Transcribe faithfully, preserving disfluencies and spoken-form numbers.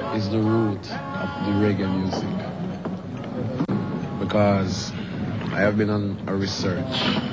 is the root of the reggae music because I have been on a research